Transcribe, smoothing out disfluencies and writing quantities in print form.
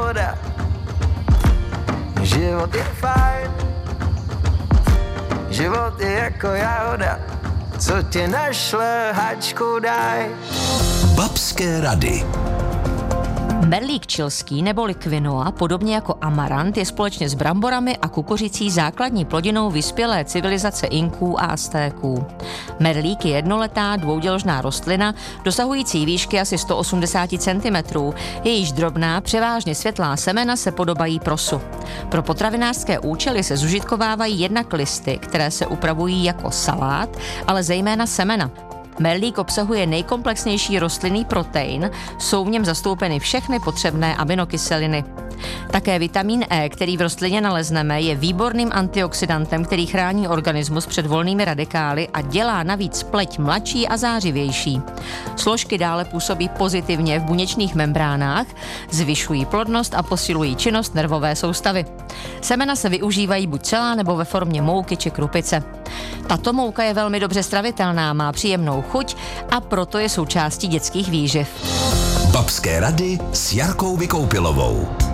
jahoda. Život je fajn, život je jako jahoda, co tě našle, hačku daj. Babské rady. Merlík chilský neboli quinoa, podobně jako amarant, je společně s bramborami a kukuřicí základní plodinou vyspělé civilizace Inků a Aztéků. Merlík je jednoletá dvouděložná rostlina, dosahující výšky asi 180 cm. Jejíž drobná, převážně světlá semena se podobají prosu. Pro potravinářské účely se zužitkovávají jednak listy, které se upravují jako salát, ale zejména semena. Merlík obsahuje nejkomplexnější rostlinný protein, jsou v něm zastoupeny všechny potřebné aminokyseliny. Také vitamin E, který v rostlině nalezneme, je výborným antioxidantem, který chrání organismus před volnými radikály a dělá navíc pleť mladší a zářivější. Složky dále působí pozitivně v buněčných membránách, zvyšují plodnost a posilují činnost nervové soustavy. Semena se využívají buď celá nebo ve formě mouky či krupice. Tato mouka je velmi dobře stravitelná, má příjemnou chuť a proto je součástí dětských výživ. Babské rady s Jarkou Vykoupilovou.